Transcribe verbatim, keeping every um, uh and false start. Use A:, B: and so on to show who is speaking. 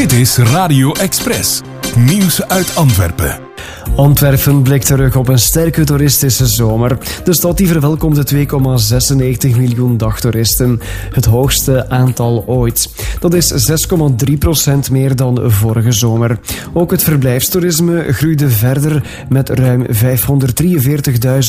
A: Dit is Radio Express. Nieuws uit Antwerpen.
B: Antwerpen blikt terug op een sterke toeristische zomer. De stad die verwelkomde twee komma zesennegentig miljoen dagtoeristen. Het hoogste aantal ooit. Dat is zes komma drie procent meer dan vorige zomer. Ook het verblijfstoerisme groeide verder met ruim vijfhonderddrieënveertigduizend